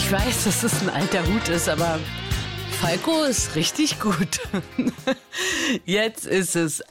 Ich weiß, dass es ein alter Hut ist, aber Falco ist richtig gut. Jetzt ist es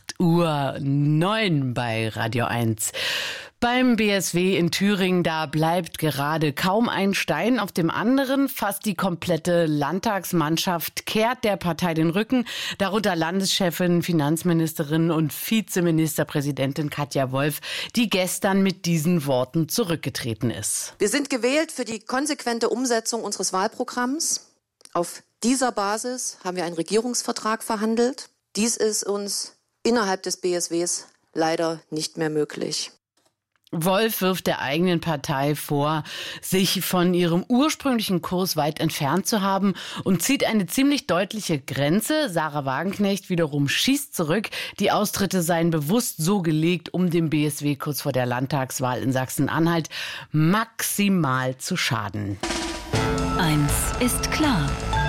8:09 Uhr bei Radio 1. Beim BSW in Thüringen, da bleibt gerade kaum ein Stein auf dem anderen. Fast die komplette Landtagsmannschaft kehrt der Partei den Rücken. Darunter Landeschefin, Finanzministerin und Vizeministerpräsidentin Katja Wolf, die gestern mit diesen Worten zurückgetreten ist. Wir sind gewählt für die konsequente Umsetzung unseres Wahlprogramms. Auf dieser Basis haben wir einen Regierungsvertrag verhandelt. Dies ist uns innerhalb des BSWs leider nicht mehr möglich. Wolf wirft der eigenen Partei vor, sich von ihrem ursprünglichen Kurs weit entfernt zu haben und zieht eine ziemlich deutliche Grenze. Sarah Wagenknecht wiederum schießt zurück. Die Austritte seien bewusst so gelegt, um dem BSW kurz vor der Landtagswahl in Sachsen-Anhalt maximal zu schaden. Eins ist klar.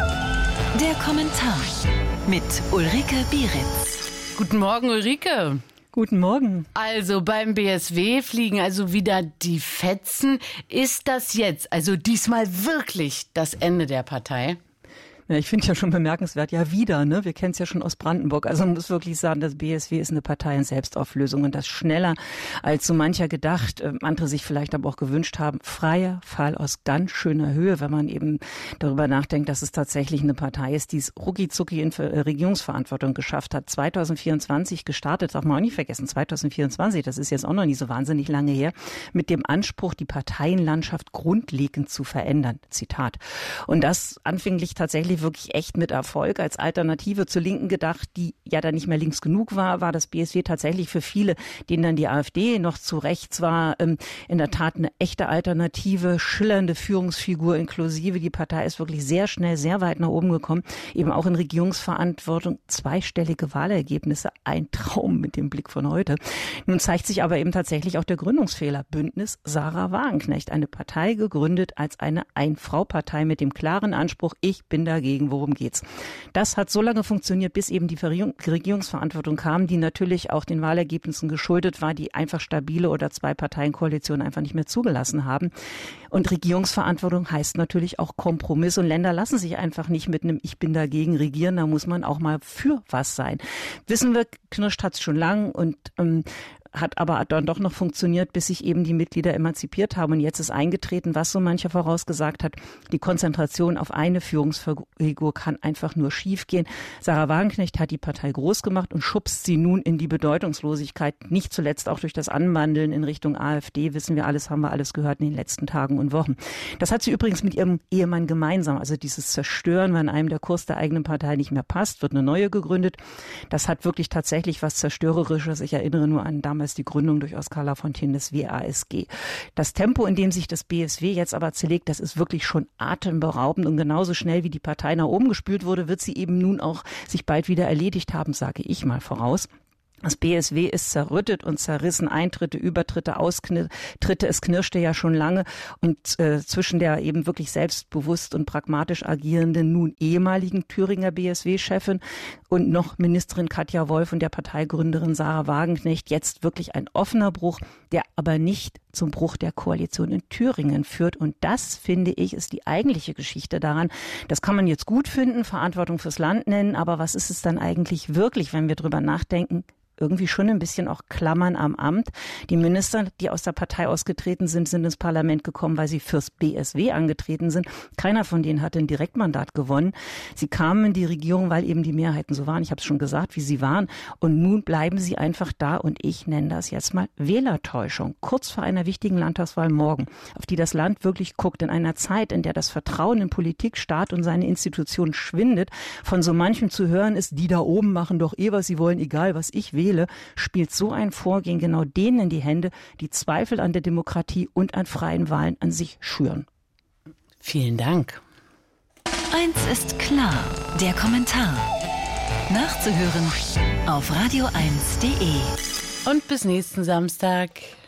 Der Kommentar mit Ulrike Bieritz. Guten Morgen, Ulrike. Guten Morgen. Also beim BSW fliegen also wieder die Fetzen. Ist das jetzt, also diesmal wirklich das Ende der Partei? Ja, ich finde ja schon bemerkenswert, ja wieder, ne? Wir kennen es ja schon aus Brandenburg. Also man muss wirklich sagen, das BSW ist eine Partei in Selbstauflösung und das schneller als so mancher gedacht, andere sich vielleicht aber auch gewünscht haben. Freier Fall aus ganz schöner Höhe, wenn man eben darüber nachdenkt, dass es tatsächlich eine Partei ist, die es rucki-zucki in Regierungsverantwortung geschafft hat. 2024 gestartet, darf man auch nicht vergessen, 2024, das ist jetzt auch noch nicht so wahnsinnig lange her, mit dem Anspruch, die Parteienlandschaft grundlegend zu verändern. Zitat. Und das anfänglich tatsächlich wirklich echt mit Erfolg. Als Alternative zur Linken gedacht, die ja dann nicht mehr links genug war das BSW tatsächlich für viele, denen dann die AfD noch zu rechts war, in der Tat eine echte Alternative, schillernde Führungsfigur inklusive. Die Partei ist wirklich sehr schnell, sehr weit nach oben gekommen, eben auch in Regierungsverantwortung, zweistellige Wahlergebnisse, ein Traum mit dem Blick von heute. Nun zeigt sich aber eben tatsächlich auch der Gründungsfehler. Bündnis Sarah Wagenknecht, eine Partei gegründet als eine Ein-Frau-Partei mit dem klaren Anspruch, ich bin dagegen, worum geht's? Das hat so lange funktioniert, bis eben die Regierungsverantwortung kam, die natürlich auch den Wahlergebnissen geschuldet war, die einfach stabile oder Zwei-Parteien-Koalitionen einfach nicht mehr zugelassen haben. Und Regierungsverantwortung heißt natürlich auch Kompromiss und Länder lassen sich einfach nicht mit einem Ich bin dagegen regieren, da muss man auch mal für was sein. Wissen wir, knirscht hat's schon lang und hat aber dann doch noch funktioniert, bis sich eben die Mitglieder emanzipiert haben. Und jetzt ist eingetreten, was so mancher vorausgesagt hat, die Konzentration auf eine Führungsfigur kann einfach nur schiefgehen. Sarah Wagenknecht hat die Partei groß gemacht und schubst sie nun in die Bedeutungslosigkeit. Nicht zuletzt auch durch das Anwandeln in Richtung AfD, wissen wir alles, haben wir alles gehört in den letzten Tagen und Wochen. Das hat sie übrigens mit ihrem Ehemann gemeinsam. Also dieses Zerstören, wenn einem der Kurs der eigenen Partei nicht mehr passt, wird eine neue gegründet. Das hat wirklich tatsächlich was Zerstörerisches. Ich erinnere nur an damals die Gründung durch Oskar Lafontaine des WASG. Das Tempo, in dem sich das BSW jetzt aber zerlegt, das ist wirklich schon atemberaubend und genauso schnell wie die Partei nach oben gespült wurde, wird sie eben nun auch sich bald wieder erledigt haben, sage ich mal voraus. Das BSW ist zerrüttet und zerrissen, Eintritte, Übertritte, Austritte, es knirschte ja schon lange und zwischen der eben wirklich selbstbewusst und pragmatisch agierenden nun ehemaligen Thüringer BSW-Chefin und noch Ministerin Katja Wolf und der Parteigründerin Sarah Wagenknecht jetzt wirklich ein offener Bruch, der aber nicht zum Bruch der Koalition in Thüringen führt. Und das, finde ich, ist die eigentliche Geschichte daran. Das kann man jetzt gut finden, Verantwortung fürs Land nennen, aber was ist es dann eigentlich wirklich, wenn wir drüber nachdenken? Irgendwie schon ein bisschen auch Klammern am Amt. Die Minister, die aus der Partei ausgetreten sind, sind ins Parlament gekommen, weil sie fürs BSW angetreten sind. Keiner von denen hatte ein Direktmandat gewonnen. Sie kamen in die Regierung, weil eben die Mehrheiten so waren. Ich habe es schon gesagt, wie sie waren. Und nun bleiben sie einfach da und ich nenne das jetzt mal Wählertäuschung. Kurz vor einer wichtigen Landtagswahl morgen, auf die das Land wirklich guckt, in einer Zeit, in der das Vertrauen in Politik, Staat und seine Institutionen schwindet, von so manchem zu hören ist, die da oben machen doch was sie wollen, egal was ich will. Spielt so ein Vorgehen genau denen in die Hände, die Zweifel an der Demokratie und an freien Wahlen an sich schüren. Vielen Dank. Eins ist klar, der Kommentar. Nachzuhören auf radio1.de. Und bis nächsten Samstag.